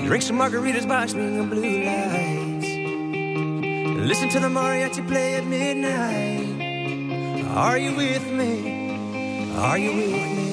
Drink some margaritas by swinging blue lights. Listen to the mariachi play at midnight. Are you with me? Are you with me?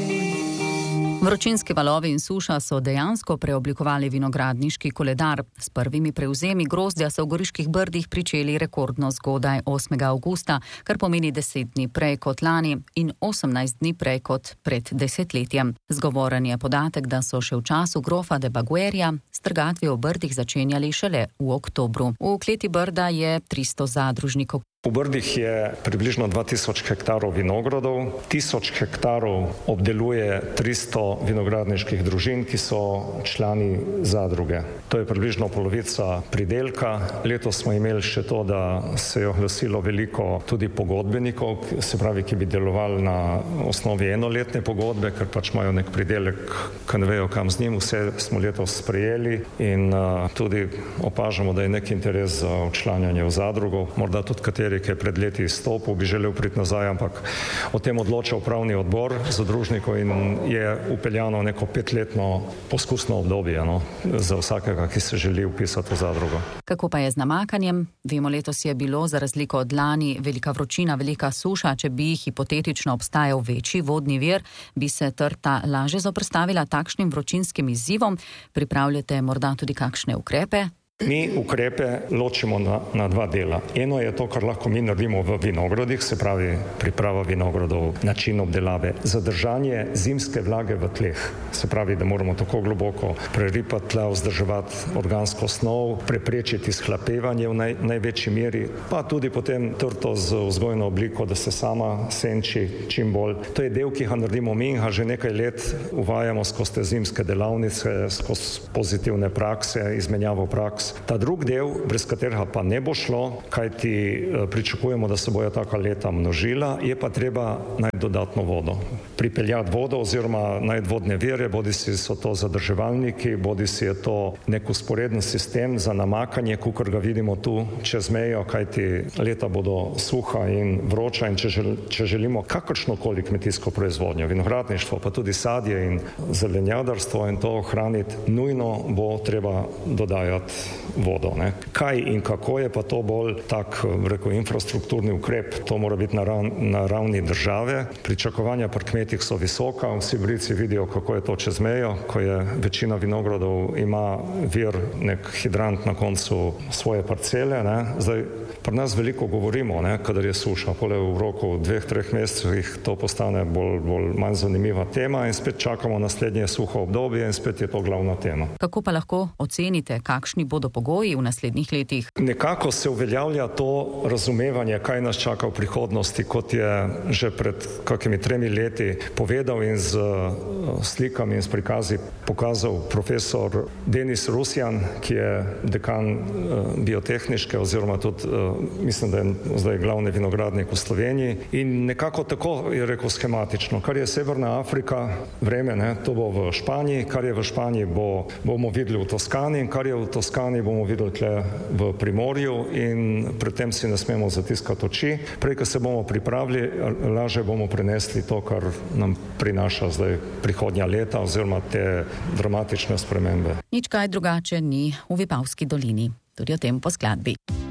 Vročinski valovi in suša so dejansko preoblikovali vinogradniški koledar. S prvimi prevzemi grozdja so v Goriških Brdih pričeli rekordno zgodaj 8. avgusta, kar pomeni 10 dni prej kot lani in 18 dni prej kot pred desetletjem. Zgovoren je podatek, da so še v času grofa de Baguerja s trgatvijo v Brdih začenjali šele v oktobru. V kleti Brda je 300 zadružnikov. V Brdih je približno 2000 hektarov vinogradov, 1000 hektarov obdeluje 300 vinogradniških družin, ki so člani zadruge. To je približno polovica pridelka. Letos smo imeli še to, da se je oglasilo veliko tudi pogodbenikov, se pravi, ki bi delovali na osnovi enoletne pogodbe, ker pač imajo nek pridelek, ki ne vejo kam z njim. Vse smo letos sprejeli in tudi opažamo, da je nek interes za včlanjanje v zadrugo. Morda tudi kateri, ki je pred leti izstopil, bi želel priti nazaj, ampak o tem odloča upravni odbor zadružnikov in je upeljano neko 5-letno poskusno obdobje za vsakega, ki se želi vpisati v zadrugo. Kako pa je z namakanjem? Vemo, letos je bilo za razliko od lani velika vročina, velika suša. Če bi hipotetično obstajal večji vodni vir, bi se trta lažje zoperstavila takšnim vročinskim izzivom. Pripravljate morda tudi kakšne ukrepe? Mi ukrepe ločimo na dva dela. Eno je to, kar lahko mi naredimo v vinogradih, se pravi priprava vinogradov, način obdelave, zadržanje zimske vlage v tleh. Se pravi, da moramo tako globoko preripati tla, vzdrževati organsko snov, preprečiti shlapevanje v največji meri, pa tudi potem trto z vzgojno obliko, da se sama senči čim bolj. To je del, ki ga naredimo mi in ga že nekaj let uvajamo skozi te zimske delavnice, skozi pozitivne prakse, izmenjavo praks. Ta drug del, brez katerega pa ne bo šlo, kajti pričakujemo, da se bojo taka leta množila, je pa treba najti dodatno vodo. Pripeljati vodo oziroma najti vodne vire, bodisi so to zadrževalniki, bodisi je to nek usporeden sistem za namakanje, kakor ga vidimo tu čez mejo, kajti leta bodo suha in vroča in če želimo kakršnokoli kmetijsko proizvodnjo, vinogradništvo, pa tudi sadje in zelenjadarstvo in to ohraniti, nujno bo treba dodajati vodo. Kaj in kako je pa to bolj tak, infrastrukturni ukrep, to mora biti na ravni države. Pričakovanja pri kmetih so visoka, vsi Brici vidijo, kako je to čez mejo, ko je večina vinogradov ima vir, nek hidrant na koncu svoje parcele. Zdaj, pri nas veliko govorimo, kadar je suša, pole v roku 2-3 mesecih to postane manj zanimiva tema in spet čakamo naslednje suho obdobje in spet je to glavna tema. Kako pa lahko ocenite, kakšni bodo pogoji v naslednjih letih? Nekako se uveljavlja to razumevanje, kaj nas čaka v prihodnosti, kot je že pred kakimi 3 leti povedal in z slikami in s prikazi pokazal profesor Denis Rusjan, ki je dekan biotehniške oziroma tudi mislim, da je zdaj glavni vinogradnik v Sloveniji in nekako tako je rekel schematično. Kar je Severna Afrika, vreme, to bo v Španiji, kar je v Španiji bomo videli v Toskani in kar je v Toskani bomo videli tle v Primorju in pred tem si ne smemo zatiskati oči. Prej, ko se bomo pripravili, lažje bomo prenesli to, kar nam prinaša zdaj prihodnja leta oziroma te dramatične spremembe. Nič kaj drugače ni v Vipavski dolini. Tudi o tem po skladbi.